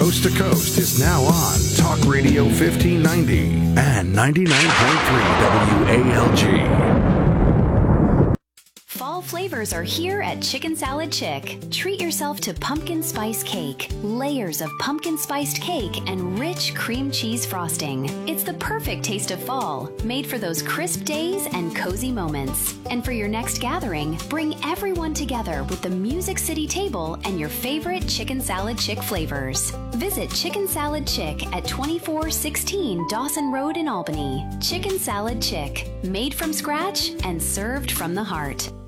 Coast to Coast is now on Talk Radio 1590 and 99.3 WALG. Fall flavors are here at Chicken Salad Chick. Treat yourself to pumpkin spice cake, layers of pumpkin spiced cake, and rich cream cheese frosting. It's the perfect taste of fall, made for those crisp days and cozy moments. And for your next gathering, bring everyone together with the Music City table and your favorite Chicken Salad Chick flavors. Visit Chicken Salad Chick at 2416 Dawson Road in Albany. Chicken Salad Chick, made from scratch and served from the heart.